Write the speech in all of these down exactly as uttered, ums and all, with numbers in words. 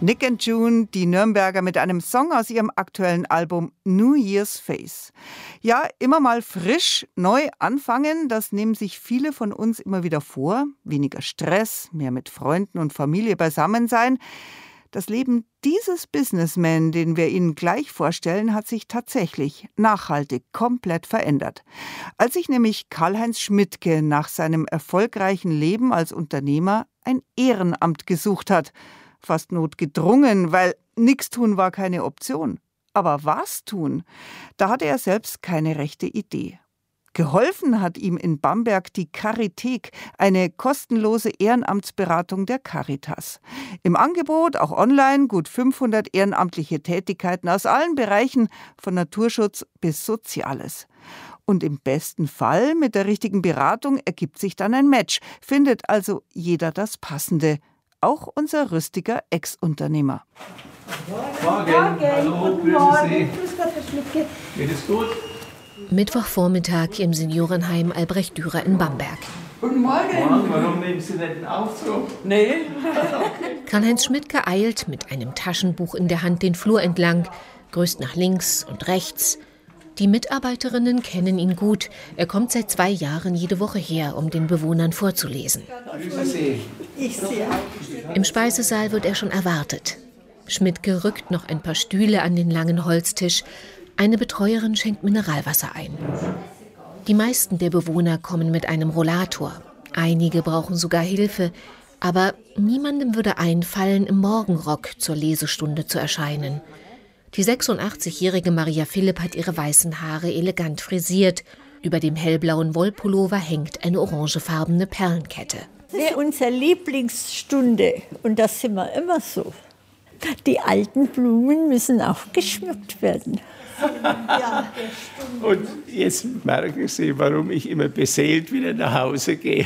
Nick and June, die Nürnberger, mit einem Song aus ihrem aktuellen Album New Year's Face. Ja, immer mal frisch, neu anfangen, das nehmen sich viele von uns immer wieder vor. Weniger Stress, mehr mit Freunden und Familie beisammen sein. Das Leben dieses Businessman, den wir Ihnen gleich vorstellen, hat sich tatsächlich nachhaltig komplett verändert. Als sich nämlich Karl-Heinz Schmidtke nach seinem erfolgreichen Leben als Unternehmer ein Ehrenamt gesucht hat, fast notgedrungen, weil nichts tun war keine Option. Aber was tun? Da hatte er selbst keine rechte Idee. Geholfen hat ihm in Bamberg die Charithek, eine kostenlose Ehrenamtsberatung der Caritas. Im Angebot, auch online, gut fünfhundert ehrenamtliche Tätigkeiten aus allen Bereichen, von Naturschutz bis Soziales. Und im besten Fall, mit der richtigen Beratung, ergibt sich dann ein Match, findet also jeder das Passende. Auch unser rüstiger Ex-Unternehmer. Morgen. Morgen. Hallo, grüße Sie. Grüß Gott, Herr Schmidtke. Geht es gut? Mittwochvormittag im Seniorenheim Albrecht Dürer in Bamberg. Guten Morgen. Morgen. Warum nehmen Sie nicht den Aufzug? Nee. Karl-Heinz Schmidtke eilt mit einem Taschenbuch in der Hand den Flur entlang, grüßt nach links und rechts. Die Mitarbeiterinnen kennen ihn gut. Er kommt seit zwei Jahren jede Woche her, um den Bewohnern vorzulesen. Grüße Sie. Ich sehe. Im Speisesaal wird er schon erwartet. Schmidtke rückt noch ein paar Stühle an den langen Holztisch. Eine Betreuerin schenkt Mineralwasser ein. Die meisten der Bewohner kommen mit einem Rollator. Einige brauchen sogar Hilfe. Aber niemandem würde einfallen, im Morgenrock zur Lesestunde zu erscheinen. Die sechsundachtzigjährige Maria Philipp hat ihre weißen Haare elegant frisiert. Über dem hellblauen Wollpullover hängt eine orangefarbene Perlenkette. Das ist unsere Lieblingsstunde und das sind wir immer so. Die alten Blumen müssen auch geschmückt werden. Ja. Und jetzt merken Sie, warum ich immer beseelt wieder nach Hause gehe.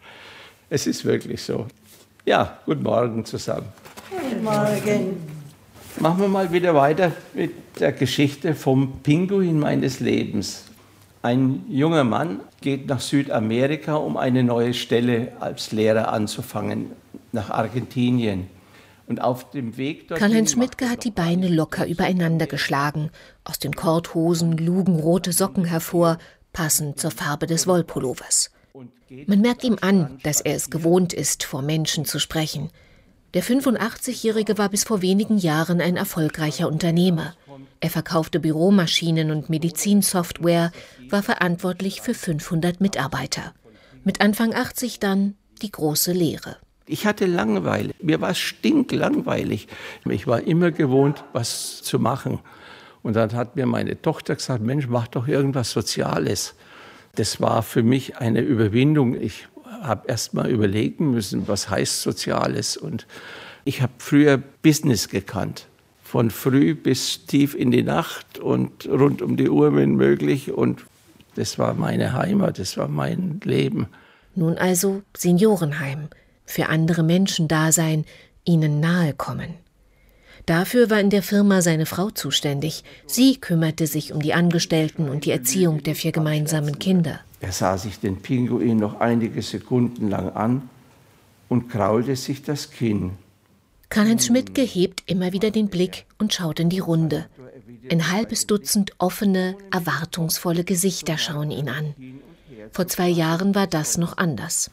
Es ist wirklich so. Ja, guten Morgen zusammen. Guten Morgen. Machen wir mal wieder weiter mit der Geschichte vom Pinguin meines Lebens. Ein junger Mann geht nach Südamerika, um eine neue Stelle als Lehrer anzufangen, nach Argentinien. Und auf dem Weg dorthin Karl-Heinz Schmidtke hat die Beine locker übereinander geschlagen. Aus den Korthosen lugen rote Socken hervor, passend zur Farbe des Wollpullovers. Man merkt ihm an, dass er es gewohnt ist, vor Menschen zu sprechen. Der fünfundachtzigjährige war bis vor wenigen Jahren ein erfolgreicher Unternehmer. Er verkaufte Büromaschinen und Medizinsoftware, war verantwortlich für fünfhundert Mitarbeiter. Mit Anfang achtzig dann die große Lehre. Ich hatte Langeweile. Mir war es stinklangweilig. Ich war immer gewohnt, was zu machen. Und dann hat mir meine Tochter gesagt, Mensch, mach doch irgendwas Soziales. Das war für mich eine Überwindung. Ich habe erst mal überlegen müssen, was heißt Soziales. Und ich habe früher Business gekannt. Von früh bis tief in die Nacht und rund um die Uhr, wenn möglich. Und das war meine Heimat, das war mein Leben. Nun also Seniorenheim. Für andere Menschen da sein, ihnen nahe kommen. Dafür war in der Firma seine Frau zuständig. Sie kümmerte sich um die Angestellten und die Erziehung der vier gemeinsamen Kinder. Er sah sich den Pinguin noch einige Sekunden lang an und kraulte sich das Kinn. Karl-Heinz Schmidtke hebt immer wieder den Blick und schaut in die Runde. Ein halbes Dutzend offene, erwartungsvolle Gesichter schauen ihn an. Vor zwei Jahren war das noch anders.